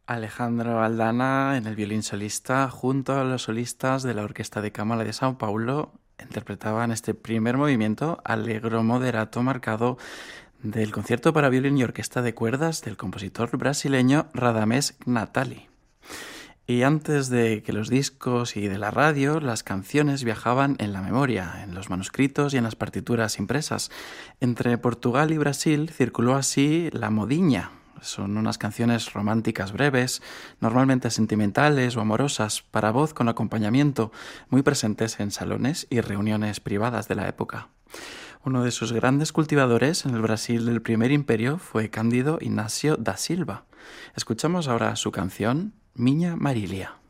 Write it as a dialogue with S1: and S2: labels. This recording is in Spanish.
S1: Alejandro Aldana en el violín solista, junto a los solistas de la Orquesta de Cámara de São Paulo, interpretaban este primer movimiento allegro moderato marcado del concierto para violín y orquesta de cuerdas del compositor brasileño Radamés Natali. Y antes de que los discos y de la radio, las canciones viajaban en la memoria, en los manuscritos y en las partituras impresas. Entre Portugal y Brasil circuló así la modiña. Son unas canciones románticas breves, normalmente sentimentales o amorosas, para voz con acompañamiento, muy presentes en salones y reuniones privadas de la época. Uno de sus grandes cultivadores en el Brasil del Primer Imperio fue Cândido Inácio da Silva. Escuchamos ahora su canción Minha Marília.